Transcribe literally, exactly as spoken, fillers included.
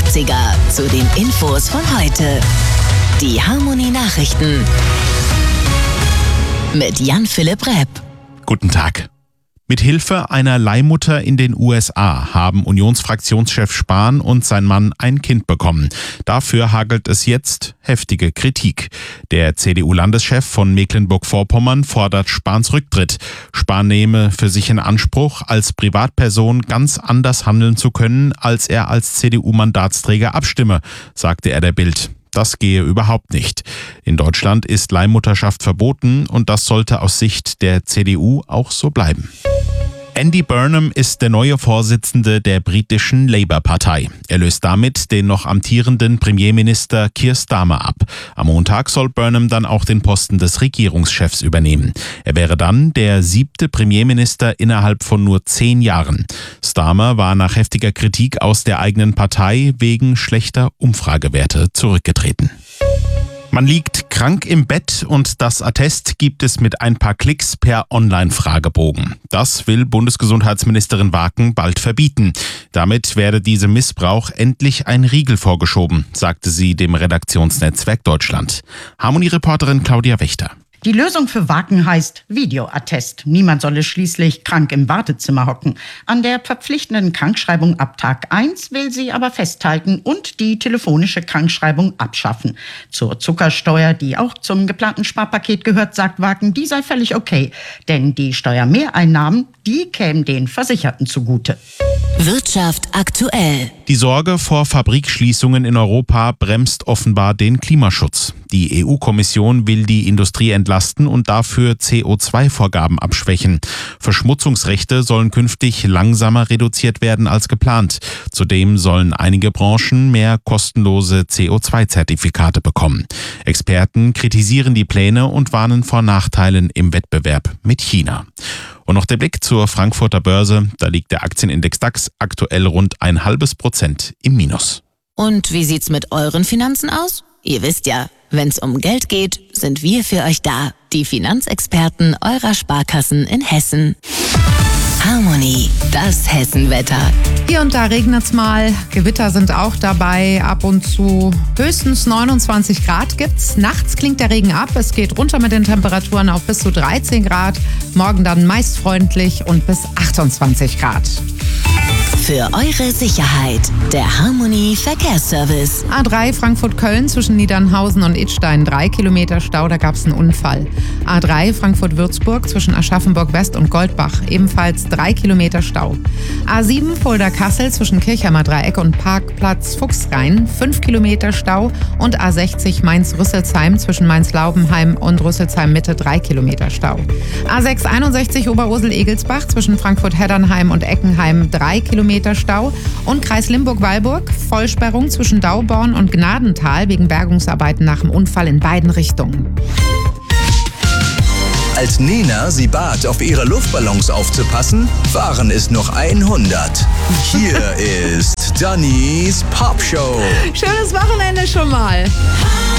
neunzehnhundertsiebziger zu den Infos von heute. Die Harmony Nachrichten mit Jan-Philipp Repp. Guten Tag. Mit Hilfe einer Leihmutter in den U S A haben Unionsfraktionschef Spahn und sein Mann ein Kind bekommen. Dafür hagelt es jetzt heftige Kritik. Der C D U-Landeschef von Mecklenburg-Vorpommern fordert Spahns Rücktritt. Spahn nehme für sich in Anspruch, als Privatperson ganz anders handeln zu können, als er als C D U-Mandatsträger abstimme, sagte er der Bild. Das gehe überhaupt nicht. In Deutschland ist Leihmutterschaft verboten und das sollte aus Sicht der C D U auch so bleiben. Andy Burnham ist der neue Vorsitzende der britischen Labour-Partei. Er löst damit den noch amtierenden Premierminister Keir Starmer ab. Am Montag soll Burnham dann auch den Posten des Regierungschefs übernehmen. Er wäre dann der siebte Premierminister innerhalb von nur zehn Jahren. Starmer war nach heftiger Kritik aus der eigenen Partei wegen schlechter Umfragewerte zurückgetreten. Man liegt krank im Bett und das Attest gibt es mit ein paar Klicks per Online-Fragebogen. Das will Bundesgesundheitsministerin Waken bald verbieten. Damit werde diesem Missbrauch endlich ein Riegel vorgeschoben, sagte sie dem Redaktionsnetzwerk Deutschland. Harmony-Reporterin Claudia Wächter. Die Lösung für Waken heißt Videoattest. Niemand solle schließlich krank im Wartezimmer hocken. An der verpflichtenden Krankschreibung ab Tag eins will sie aber festhalten und die telefonische Krankschreibung abschaffen. Zur Zuckersteuer, die auch zum geplanten Sparpaket gehört, sagt Waken, die sei völlig okay. Denn die Steuermehreinnahmen, die kämen den Versicherten zugute. Wirtschaft aktuell. Die Sorge vor Fabrikschließungen in Europa bremst offenbar den Klimaschutz. Die E U-Kommission will die Industrie entlasten und dafür C O zwei Vorgaben abschwächen. Verschmutzungsrechte sollen künftig langsamer reduziert werden als geplant. Zudem sollen einige Branchen mehr kostenlose C O zwei Zertifikate bekommen. Experten kritisieren die Pläne und warnen vor Nachteilen im Wettbewerb mit China. Und noch der Blick zur Frankfurter Börse. Da liegt der Aktienindex DAX aktuell rund ein halbes Prozent im Minus. Und wie sieht's mit euren Finanzen aus? Ihr wisst ja, wenn's um Geld geht, sind wir für euch da. Die Finanzexperten eurer Sparkassen in Hessen. Harmony, das Hessenwetter. Hier und da regnet's mal, Gewitter sind auch dabei, ab und zu höchstens neunundzwanzig Grad gibt's. Nachts klingt der Regen ab, es geht runter mit den Temperaturen auf bis zu dreizehn Grad. Morgen dann meist freundlich und bis achtundzwanzig Grad. Für eure Sicherheit, der Harmony Verkehrsservice. A drei Frankfurt-Köln zwischen Niedernhausen und Idstein, drei Kilometer Stau, da gab's einen Unfall. A drei Frankfurt-Würzburg zwischen Aschaffenburg-West und Goldbach, ebenfalls drei Kilometer Stau. A sieben Fulda-Kassel zwischen Kirchheimer Dreieck und Parkplatz Fuchsrhein, fünf Kilometer Stau. Und A sechzig Mainz-Rüsselsheim zwischen Mainz-Laubenheim und Rüsselsheim-Mitte, drei Kilometer Stau. A sechs einundsechzig Oberursel-Egelsbach zwischen Frankfurt-Heddernheim und Eckenheim, drei Kilometer Stau. Und Kreis Limburg-Weilburg, Vollsperrung zwischen Dauborn und Gnadental wegen Bergungsarbeiten nach dem Unfall in beiden Richtungen. Als Nena sie bat, auf ihre Luftballons aufzupassen, waren es noch hundert. Hier ist Dannys Popshow. Schönes Wochenende schon mal.